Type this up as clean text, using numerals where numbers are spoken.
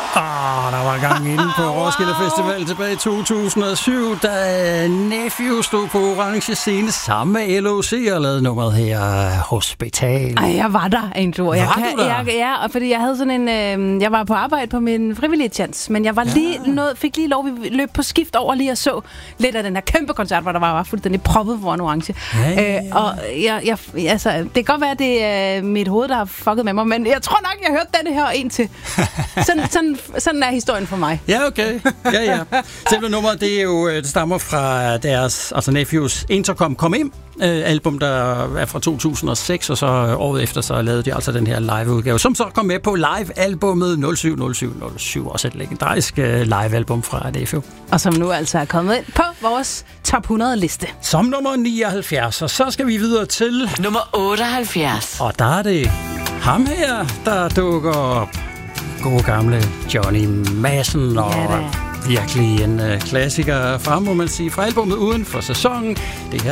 Der var gang inde på Roskilde Festival tilbage i 2007, da Nephew stod på orange scene sammen med LOC og lavede nummeret her, Hospital. Ej, jeg var der en tur. Ja, fordi jeg havde sådan en... jeg var på arbejde på min frivillige tjans, men jeg var fik lige lov, vi løb på skift over lige og så lidt af den her kæmpe koncert, hvor der var fuldstændig proppet foran orange. Og altså, det kan godt være, det er mit hoved, der har fucket med mig, men jeg tror nok, jeg hørte denne her en til. Sådan er historien for mig. Ja, okay. Ja. Selve nummeret, det stammer fra deres, altså Nephews Intercom Kom Ind, album, der er fra 2006, og så året efter, så lavede de altså den her live-udgave, som så kom med på live-albummet 070707, også et legendarisk live-album fra Nephew. Og som nu altså er kommet ind på vores top 100-liste. Som nummer 79, og så skal vi videre til... Nummer 78. Og der er det ham her, der dukker op. Gode gamle Johnny Madsen, og virkelig en klassiker fra, må man sige, fra albumet Uden for Sæsonen. Det her